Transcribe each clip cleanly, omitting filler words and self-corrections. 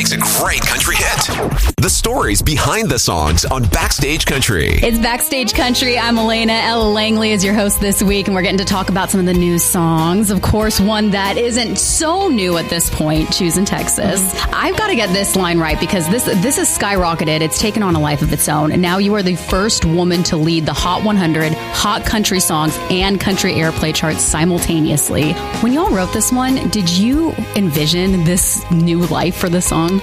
makes a great country hit. The stories behind the songs on Backstage Country. It's Backstage Country. I'm Elena. Ella Langley is your host this week, and we're getting to talk about some of the new songs. Of course, one that isn't so new at this point, Choosing Texas. I've got to get this line right because this has skyrocketed. It's taken on a life of its own. And now you are the first woman to lead the Hot 100, Hot Country Songs, and Country Airplay charts simultaneously. When y'all wrote this one, did you envision this new life for the song?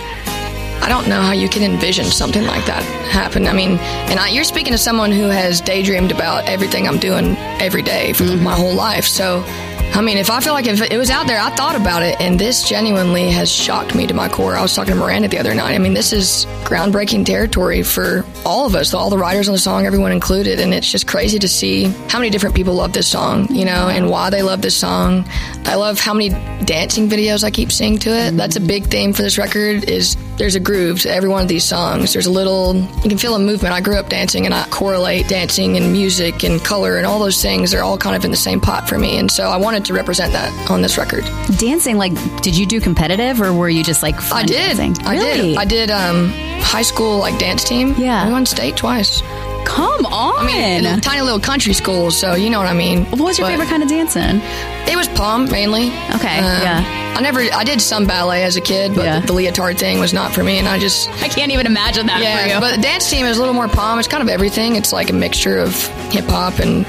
I don't know how you can envision something like that happen. I mean, you're speaking to someone who has daydreamed about everything I'm doing every day for my whole life. So, I mean, if it was out there, I thought about it, and this genuinely has shocked me to my core. I was talking to Miranda the other night. I mean, this is groundbreaking territory for all of us, all the writers on the song, everyone included, and it's just crazy to see how many different people love this song, and why they love this song. I love how many dancing videos I keep seeing to it. That's a big theme for this record is there's a groove to every one of these songs. There's you can feel a movement. I grew up dancing, and I correlate dancing and music and color and all those things. They're all kind of in the same pot for me, and so I wanted to represent that on this record. Dancing, did you do competitive, or were you just fun dancing? Really? I did high school dance team. Yeah. We won state twice. Come on. I mean, tiny little country school, so you know what I mean. What was your favorite kind of dancing? It was pom, mainly. Okay, yeah. I did some ballet as a kid, but the leotard thing was not for me, and I can't even imagine that for you. But the dance team is a little more pom. It's kind of everything. It's like a mixture of hip-hop and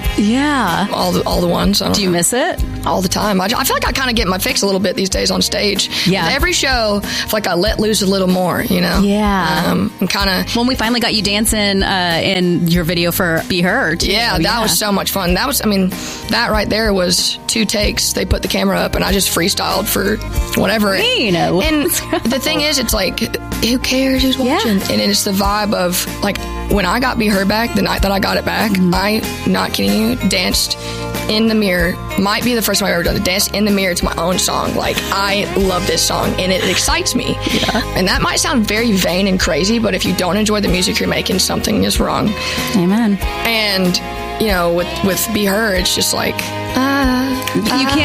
all the ones. Do you miss it? All the time. I feel like I kind of get my fix a little bit these days on stage. Yeah. Every show, I feel like I let loose a little more, Yeah. And kind of... When we finally got you dancing in your video for Be Her, too. Yeah, that was so much fun. That right there was 2 takes. They put the camera up, and I just freestyled for whatever. And the thing is, it's who cares who's watching? Yeah. And it's the vibe of, when I got Be Her back, the night that I got it back, I, not kidding you, danced in the mirror. Might be the first time I've ever done it. Danced in the mirror to my own song. I love this song, and it excites me. Yeah. And that might sound very vain and crazy, but if you don't enjoy the music you're making, something is wrong. Amen. And, with Be Her, it's just you can't